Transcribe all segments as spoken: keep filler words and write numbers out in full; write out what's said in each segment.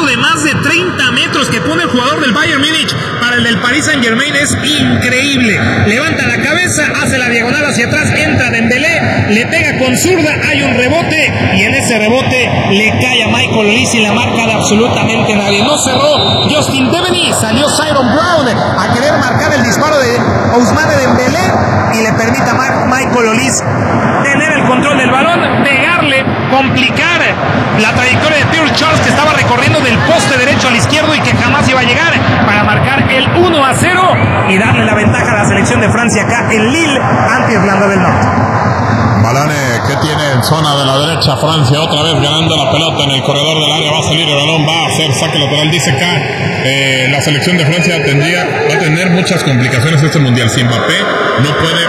cabezazo de más de treinta metros que pone el jugador del Bayern Múnich para el del Paris Saint-Germain es increíble. Levanta la cabeza, hace la diagonal hacia atrás, entra Dembélé, le pega con zurda, hay un rebote y en ese rebote le cae a Michael Olise y la marca de absolutamente nadie. No cerró Justin Deveney, salió Ciron Brown a querer marcar el disparo de Ousmane Dembélé y le permite a Michael Olise tener el control del balón, pegarle, complicar la trayectoria de Pierre Charles, que estaba recorriendo del poste derecho al izquierdo y que jamás iba a llegar, para marcar el uno a cero y darle la ventaja a la selección de Francia acá en Lille ante Irlanda del Norte. Balone que tiene en zona de la derecha Francia, otra vez ganando la pelota en el corredor del área, va a salir el balón, va a hacer saque lateral. Dice acá, eh, la selección de Francia tendría, va a tener muchas complicaciones este mundial. Si Mbappé no puede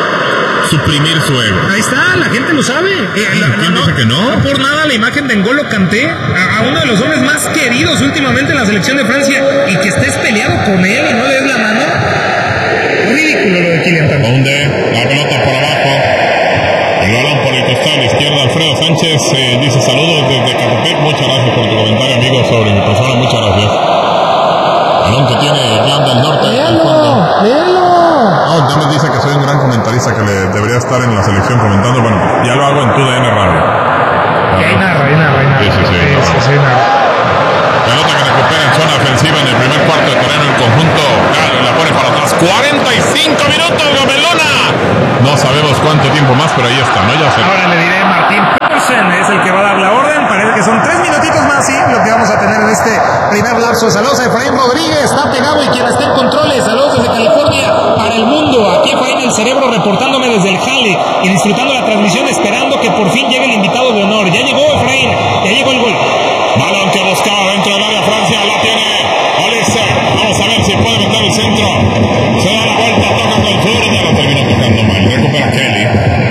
suprimir su ego. Ahí está, la gente lo sabe. Eh, la, ¿Quién no, dice que no? No por nada la imagen de N'Golo Kanté, a, a uno de los hombres más queridos últimamente en la selección de Francia, y que estés peleado con él y no le des la mano. Ridículo lo de Kylian Mbappé. Hunde la pelota por abajo, el balón por el costado a la izquierda. Alfredo Sánchez eh, dice saludos desde Catepec. Muchas gracias por tu comentario, amigo, sobre mi persona. Muchas gracias. Balón que tiene Irlanda del Norte. ¡Léelo! ¡Léelo! No, también dice que soy un gran comentarista, que le debería estar en la selección comentando. Bueno, ya lo hago en tu D N Radio. Y ahí narra, ahí narra, ahí narra. Sí, sí, sí. sí, sí, sí, narra. Pelota que recupera en zona ofensiva en el primer cuarto de terreno el conjunto. Dale, la pone para atrás. cuarenta y cinco minutos, Gobelona. No sabemos cuánto tiempo más, pero ahí está, ¿no? Ya sé. Ahora le diré, Martín Pedersen es el que va a dar la orden. Parece que son tres minutitos más, sí, lo que vamos a tener en este primer lapso. Saludos a Efraín Rodríguez, está pegado y quien está en controles. Saludos desde California para el mundo. Aquí Efraín el Cerebro reportándome desde el Jale y disfrutando la transmisión, esperando que por fin llegue el invitado de honor. Ya llegó Efraín, ya llegó el gol. Balón que buscaba dentro del área Francia, la tiene Olise. Vamos a ver si puede meter el centro. Se da la vuelta, toca con zurda, lo terminó tocando mal. Recupera Kelly,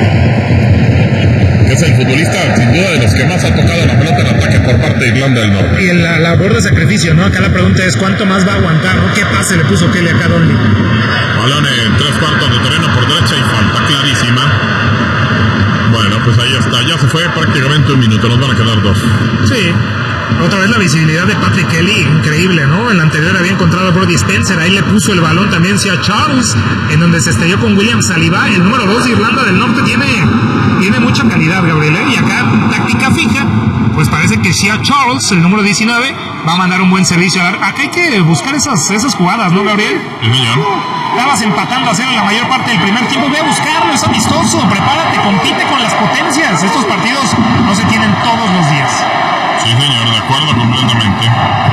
que es el futbolista sin duda de los que más ha tocado la pelota en ataque por parte de Irlanda del Norte. Y en la labor de sacrificio, ¿no? Acá la pregunta es ¿cuánto más va a aguantar, ¿no? ¿Qué pase le puso Kelly acá a Donley? Balón en tres cuartos de terreno por derecha y falta clarísima. Bueno, pues ahí está, ya se fue prácticamente un minuto, nos van a quedar dos. Sí. Otra vez la visibilidad de Patrick Kelly, increíble, ¿no? En la anterior había encontrado a Brody Spencer, ahí le puso el balón también hacia Charles, en donde se estrelló con William Saliba. El número dos de Irlanda del Norte tiene, tiene mucha calidad, Gabriel, ¿eh? Y acá, táctica fija, pues parece que Shea Charles, el número diecinueve, va a mandar un buen servicio. Acá hay que buscar esas, esas jugadas, ¿no, Gabriel? Sí, señor. Estabas empatando a cero en la mayor parte del primer tiempo. Ve a buscarlo, es amistoso, prepárate, compite con las potencias. Estos partidos no se tienen todos los días. Sí, señor, de acuerdo completamente.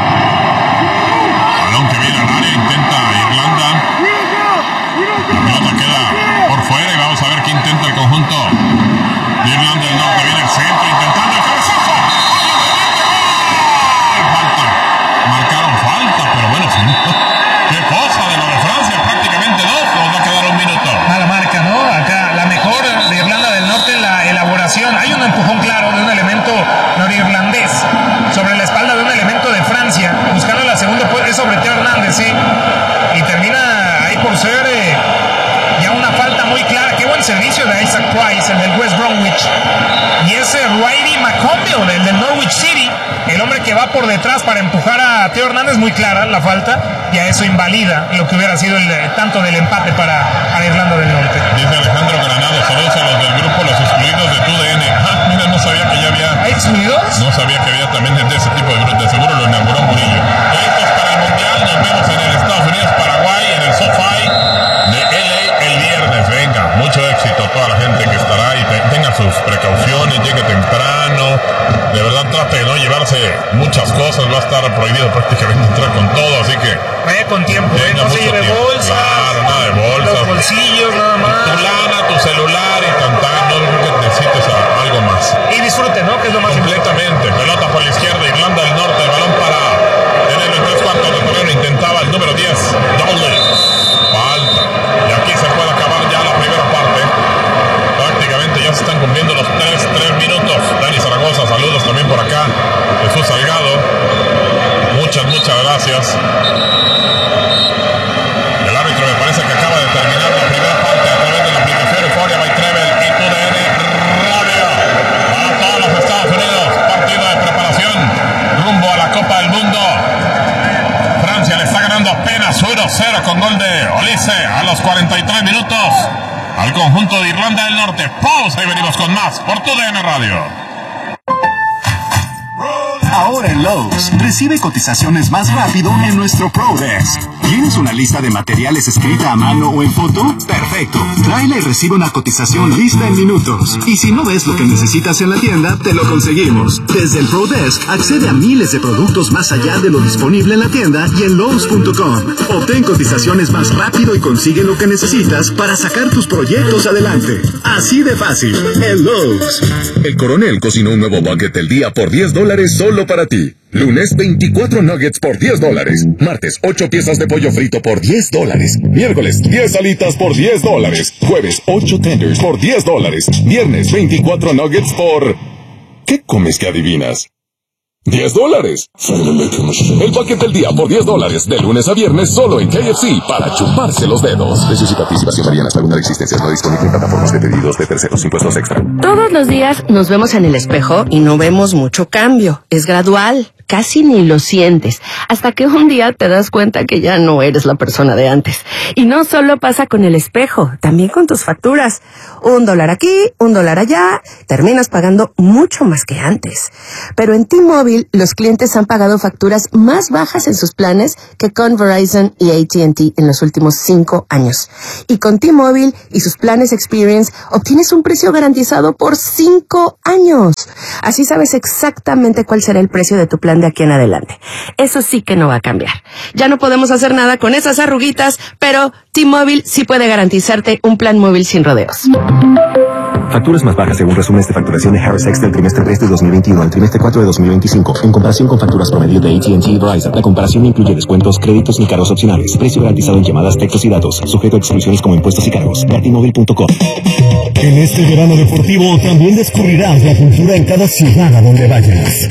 Balón que viene al área, intenta Irlanda. La pelota queda por fuera y vamos a ver qué intenta el conjunto de Irlanda del Norte. Viene el centro, intentando el cabezazo. Falta. Marcaron falta, pero bueno, qué cosa de lo de Francia, prácticamente dos. Nos va a quedar un minuto. Mala marca, ¿no? Acá la mejor de Irlanda del Norte en la elaboración. Hay un empujón claro de un elemento norirlandés sobre la espalda de un elemento de Francia, buscando la segunda, es sobre Teo Hernández, ¿sí? Y termina ahí por ser eh, ya una falta muy clara. Qué buen servicio de Isaac Price, el del West Bromwich. Y ese Riley McConville, el del Norwich City, el hombre que va por detrás para empujar a Teo Hernández, muy clara la falta, y a eso invalida lo que hubiera sido el tanto del empate para, para Irlanda del Norte. Dice Alejandro Granado, saludos a los del grupo Los Excluidos de tu D N. Ah, mira, no sabía que ya había... ¿Hay excluidos? No sabía que había también de ese tipo de grupos, de seguro lo inauguró Murillo. Listos para el Mundial, nos vemos en el Estados Unidos, Paraguay, en el SoFi de L A el viernes. Venga, mucho éxito a toda la gente que estará y te, tenga sus precauciones, llegue temprano. De verdad trate de no llevarse muchas cosas, va a estar prohibido prácticamente entrar con todo, así que... Vaya con tiempo, ¿eh? No se lleve bolsas, claro, nada de bolsas. Los bolsillos, nada más. Tu lana, tu celular y cantar, no creo que necesites algo más. Y disfrute, ¿no? Que es lo más completamente. Pelota por la izquierda, Irlanda del Norte, el balón para tenerlo en tres cuartos de terreno, intentaba el número diez, Doble. Falta. Y aquí se puede acabar ya la primera parte. Prácticamente ya se están cumpliendo los tres, tres minutos. Dani Zaragoza, saludos también por acá. Jesús Salgado, muchas, muchas gracias. El árbitro me parece que acaba de terminar la primera parte a través de la aplicación los cuarenta y tres minutos al conjunto de Irlanda del Norte. Pausa y venimos con más por tu D N Radio. Ahora en Lowe's, recibe cotizaciones más rápido en nuestro ProDesk. ¿Tienes una lista de materiales escrita a mano o en foto? Perfecto. Tráela y recibe una cotización lista en minutos. Y si no ves lo que necesitas en la tienda, te lo conseguimos. Desde el ProDesk, accede a miles de productos más allá de lo disponible en la tienda y en Lowe's punto com. Obtén cotizaciones más rápido y consigue lo que necesitas para sacar tus proyectos adelante. Así de fácil. En Lowe's. El Coronel cocinó un nuevo bucket del día por diez dólares solo para ti. Lunes, veinticuatro nuggets por diez dólares. Martes, ocho piezas de pollo frito por diez dólares. Miércoles, diez alitas por diez dólares. Jueves, ocho tenders por diez dólares. Viernes, veinticuatro nuggets por... ¿Qué comes que adivinas? diez dólares. El paquete del día por diez dólares. De lunes a viernes solo en K F C para chuparse los dedos. Precios y participación varían hasta alguna de existencias no disponible en plataformas de pedidos de terceros, impuestos extra. Todos los días nos vemos en el espejo y no vemos mucho cambio. Es gradual. Casi ni lo sientes, hasta que un día te das cuenta que ya no eres la persona de antes. Y no solo pasa con el espejo, también con tus facturas. Un dólar aquí, un dólar allá, terminas pagando mucho más que antes. Pero en T-Mobile, los clientes han pagado facturas más bajas en sus planes que con Verizon y A T and T en los últimos cinco años. Y con T-Mobile y sus planes Experience, obtienes un precio garantizado por cinco años. Así sabes exactamente cuál será el precio de tu plan de aquí en adelante. Eso sí que no va a cambiar. Ya no podemos hacer nada con esas arruguitas, pero T-Mobile sí puede garantizarte un plan móvil sin rodeos. Facturas más bajas según resúmenes de facturación de Harris X del trimestre tres de dos mil veintiuno al trimestre cuatro de dos mil veinticinco, en comparación con facturas promedio de A T and T y Verizon. La comparación incluye descuentos, créditos ni cargos opcionales. Precio garantizado en llamadas, textos y datos, sujeto a exclusiones como impuestos y cargos. T-Mobile punto com. En este verano deportivo también descubrirás la cultura en cada ciudad a donde vayas.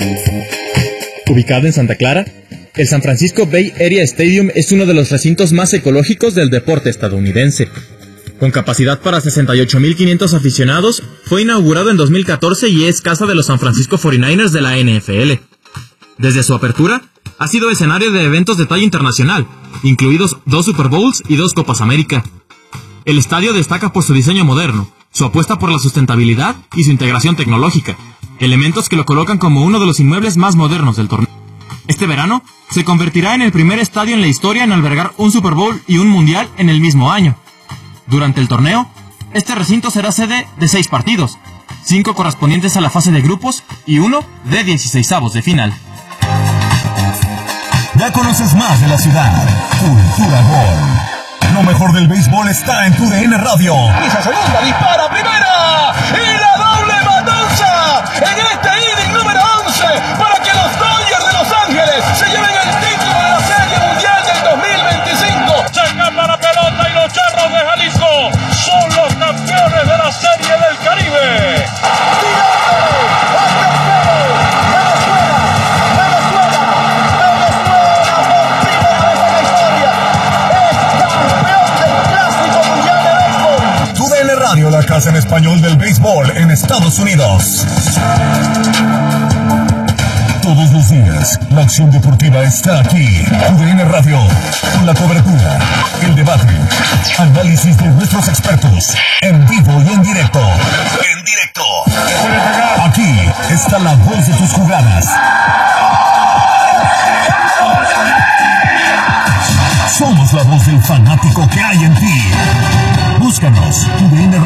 Ubicado en Santa Clara, el San Francisco Bay Area Stadium es uno de los recintos más ecológicos del deporte estadounidense. Con capacidad para sesenta y ocho mil quinientos aficionados, fue inaugurado en dos mil catorce y es casa de los San Francisco cuarenta y nueve ers de la N F L. Desde su apertura, ha sido escenario de eventos de talla internacional, incluidos dos Super Bowls y dos Copas América. El estadio destaca por su diseño moderno, su apuesta por la sustentabilidad y su integración tecnológica, elementos que lo colocan como uno de los inmuebles más modernos del torneo. Este verano se convertirá en el primer estadio en la historia en albergar un Super Bowl y un Mundial en el mismo año. Durante el torneo, este recinto será sede de seis partidos, cinco correspondientes a la fase de grupos y uno de dieciseisavos de final. Ya conoces más de la ciudad. Cultura Gol. Lo mejor del béisbol está en tu D N Radio. Esa segunda dispara primera y la doble matanza en este inning número once para que los Dodgers de Los Ángeles se lleven el título de la Serie Mundial del dos mil veinticinco. Se escapa la pelota y los Charros de Jalisco son los campeones de la Serie del Caribe. La casa en español del béisbol en Estados Unidos. Todos los días, la acción deportiva está aquí. U D N Radio, con la cobertura, el debate, análisis de nuestros expertos, en vivo y en directo. En directo. Aquí está la voz de tus jugadas. Somos la voz del fanático que hay en ti. Búscanos, U D N